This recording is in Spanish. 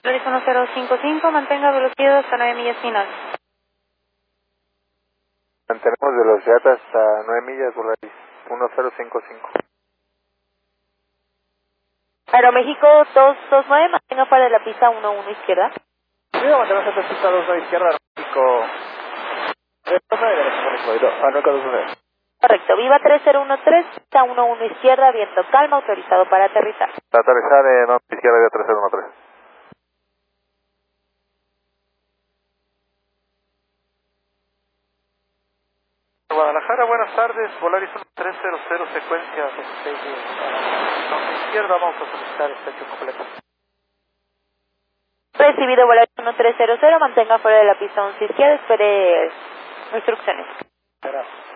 Volaris 1055, mantenga velocidad hasta 9 millas final. Mantenemos velocidad hasta 9 millas, Volaris 1055. Aeroméxico 229, mantenga fuera de la pista 11 izquierda. Sí, mantenemos en la pista 29 izquierda, Aeroméxico 229. Correcto, Viva 3013, pista 11 izquierda, viento calma, autorizado para aterrizar. Aterrizar en izquierda de 3013. Guadalajara, buenas tardes, Volaris 1300, secuencia 16 de izquierda, vamos a solicitar estación completa. Recibido Volaris 1300, mantenga fuera de la pista 11 izquierda, espere instrucciones. Gracias.